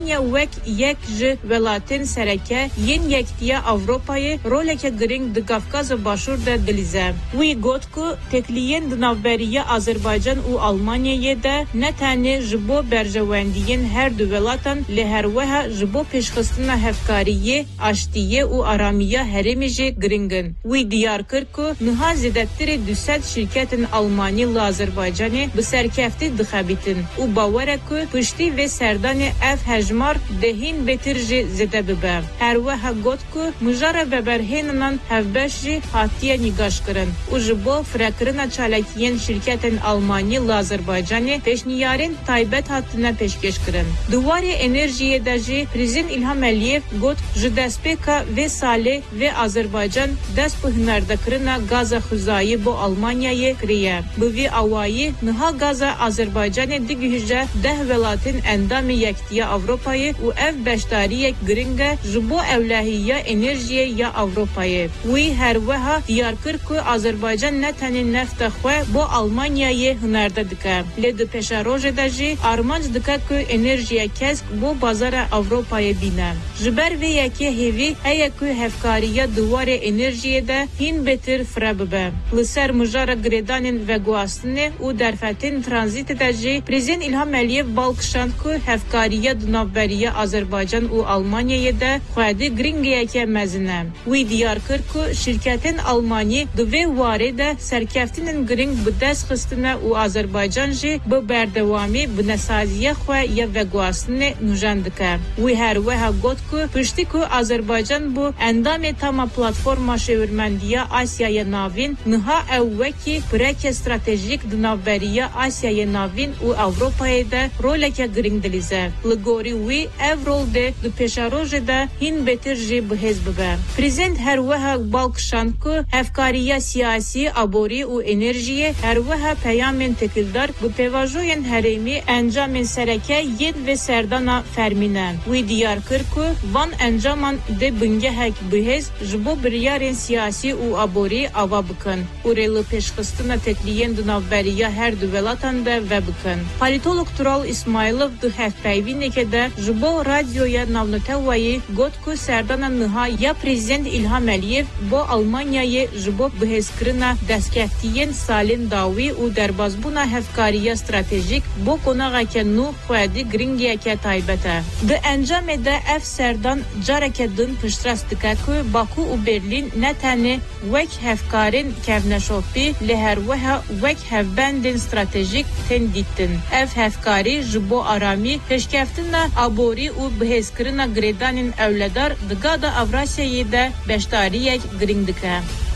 وک یک ج ولاتین سرکه ین یکتیا اروپای رولک گرینگ د کافکاز باشور د دلیزه وی گوت کو تکلیین د نوبریه آذربایجان او آلمانیه ده نه تنه جبو برجواندین هر دو ولاتن له هر وه جبو پیشخستنا هفکاریه اشتیه او آرامیه هرمیجه گرینگن وی دیار کر کو نها زدتر 200 شرکتن آلمانی ل آذربایجانی به سرکفتی دخابیتن او باور کو پشتی و سردان اف هجمار دهین بترجی زده ببه هر وه گوت کو مجاره ببرهینن هفبش جی هاتیه نگاش کرن او جبو فرکرنا چالکین شرکتن آلمانی ل آذربایجانی پیشنیارین تایبت هاتنه پیشکش کرن دواری انرژی دجی پریزن الهام الیف گوت جدسپیکا و ساله و آذربایجان دست به هنردکرنا گاز خوزایی با آلمانیای کریه بوی اوایی نها گاز آذربایجان دیگهجه 10 ولاتین اندام یکتیا اروپای و اف بشتاری گرینگ جبو اولهیه انرژی یا اروپای وی هر وها دیار کر کو آذربایجان نتنی نفت خو با آلمانیای هنرده دکه لید پیش روز دجی آرمانج دکه کو انرژی کسک با بازار اروپای بینه جبر و یکی هیوی ای کو هفکاریه دوار انرژی ده هین بتر فربه لسر مجار گریدانین و گواستنه و درفتین ترانزیت دجی پریزن الهام الیف بالکشاند کو هفکاریه دنابریه آذربایجان و آلمانیای ده خواهده گرینگیه که مزنه وی دیار کرد که شرکتین آلمانی دوی وارده سرکفتین گرینگ بدست خستنه و آذربایجان جی به بردوامی بنسازیه خواه یا وگواستنه نوجند که وی هر وها گوت که پشتی که آذربایجان بو اندام تاما پلاتفورما شورمندیه آسیای ناوین نها اوکی پرک استراتژیک دنابریه آسیای ناوین و اروپای ده رولک گرینگ دلیزه لگوری وی اورول ده دو پیشاروژ ده هین بتر جی بهز ببه پریزنت هر وها بالکشان که افکاریه سیاسی ابوری و انرژی هر وها پیامن تکلدار bu pevajoyen heremi encamen sereke yed ve serdana ferminen وی دیار کر کو وان انجامان de bingehek بهز جبو بريارن سیاسی و ابوری اوا بکن اورل پیشخستنا تکلیین دنابریه هر دو ولاتان ده و بکن politolog Tural İsmailov de hevpeyvineke de jbo radyoya navnotevayı gotku serdana nıha ya prezident İlham Aliyev bo Almanya'yı jbo bihezkirina deskeftiyen salin davi u derbazbuna hevkariya stratejik bo konağake nu xwedi gringiyeke taybete de encamede ev serdan careke dın piştrastıke ku Baku u Berlin neteni vek hevkarin kevneşopi leherveha vek hevbendin stratejik tendittin ev hevkari jbo arami peşkeftina abori u bihezkirina gredanin evledar dıgada Avrasya'yı da beştariyek gringdike.